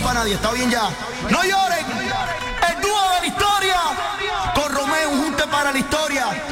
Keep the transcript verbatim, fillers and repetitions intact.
para nadie, está bien ya. No lloren, el dúo de la historia, con Romeo, un junte para la historia.